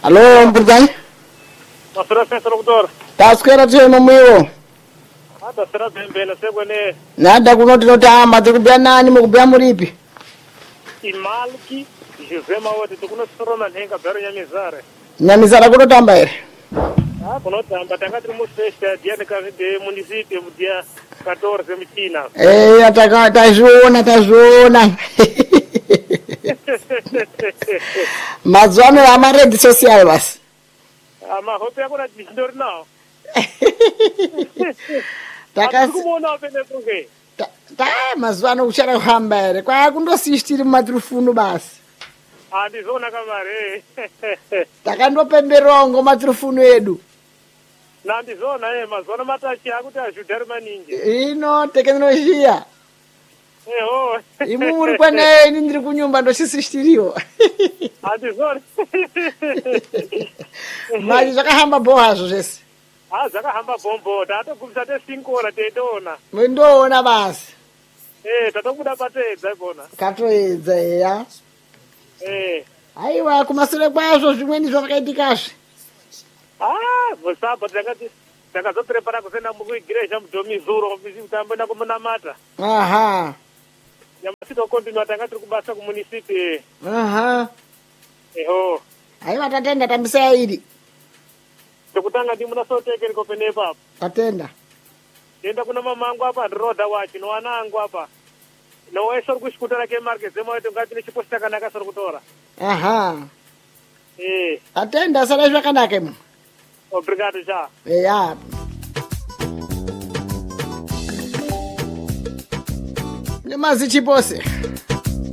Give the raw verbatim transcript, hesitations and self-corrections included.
Alô, Brigani? Masura Sensor Doctor. Taskera tshema mwiwo. Hata sera bembele segwene Nada kunoti notama tikubya nani mukubya muripi? imalki Josema wote tukuno sorona nhenga bero nyamizare. Nyamizara kunotamba ere. Ah, kunotamba tanga tiri musesta dia de de municipio dia quatorze mitina. Eh, ataka tazviona tazviona. Mazwano ama red social basi. Ama hope yakona tindori nao. Takas Kumona pene kunge. ta ta mazwano uchara kuhamba ere. Kwa kundosishtiri matrufunu basi. Andizona kamare. Takandopemberongo matrufunu edu. Nandizona eh mazona matachi akuti azvidhari maningi. Ino teknolojia. Eho. Imuri kwane ndiri kunyumba ndochisishtiriwa. Andizona. Mali zvakahamba bohazvo zvese. Ah, zvakahamba bombo tatogumisa tesinkora teitoona. Mundoona basi. Eh, tatobuda patedza ikona. Katoedza eya. Eh. Aiwa kumasure kwazvo zvimweni zvakaitikazve. Ah, musaba takati takazoprepara kusenda mukuigireja mudomi zuro kutamboenda kumunamata. Aha. Nyamasito continue tanga tiri kubasa kumunisipi. Aha. Eho. Aiwa tatenda tambisa iri. Tekutanga ndi munasotekeri kopene papo. Tatenda. Tenda kuna mamangu apa roda wachi no wanangu apa. No waisor kushikutara ke market zema wetu ngati nechiposta kana kasor kutora. Aha. Eh, Tatenda sara zvakanaka mu. obrigado já. Eya. Nemazi chipose.